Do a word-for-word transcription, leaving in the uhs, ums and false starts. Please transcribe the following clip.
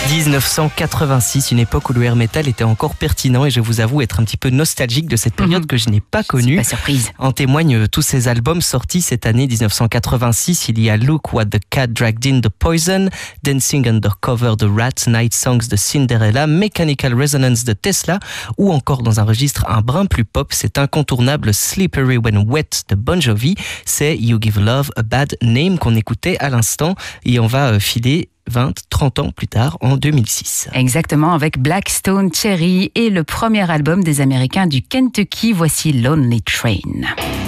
dix-neuf cent quatre-vingt-six, une époque où le air metal était encore pertinent et je vous avoue être un petit peu nostalgique de cette période mmh. que je n'ai pas connue. Pas surprise. En témoignent tous ces albums sortis cette année dix-neuf cent quatre-vingt-six. Il y a Look What the Cat Dragged In de Poison, Dancing Undercover de Rat, Night Songs de Cinderella, Mechanical Resonance de Tesla ou encore dans un registre un brin plus pop, cet incontournable Slippery When Wet de Bon Jovi. C'est You Give Love a Bad Name qu'on écoutait à l'instant et on va filer vingt, trente ans plus tard, en deux mille six. Exactement, avec Black Stone Cherry et le premier album des Américains du Kentucky, voici Lonely Train.